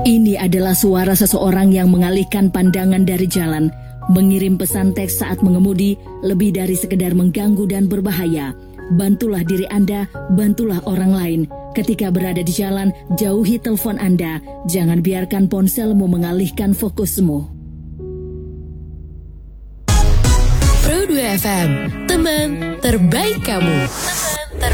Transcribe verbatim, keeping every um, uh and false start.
Ini adalah suara seseorang yang mengalihkan pandangan dari jalan, mengirim pesan teks saat mengemudi, lebih dari sekedar mengganggu dan berbahaya. Bantulah diri Anda, bantulah orang lain. Ketika berada di jalan, jauhi telepon Anda. Jangan biarkan ponselmu mengalihkan fokusmu. Pro dua F M, teman terbaik kamu.